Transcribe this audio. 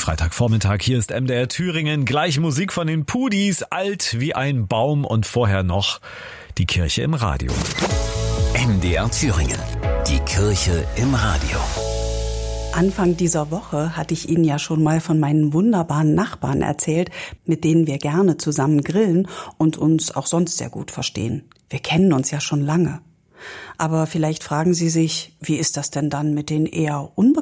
Freitagvormittag, hier ist MDR Thüringen, gleich Musik von den Pudis, alt wie ein Baum und vorher noch die Kirche im Radio. MDR Thüringen, die Kirche im Radio. Anfang dieser Woche hatte ich Ihnen ja schon mal von meinen wunderbaren Nachbarn erzählt, mit denen wir gerne zusammen grillen und uns auch sonst sehr gut verstehen. Wir kennen uns ja schon lange. Aber vielleicht fragen Sie sich, wie ist das denn dann mit den eher unbekannten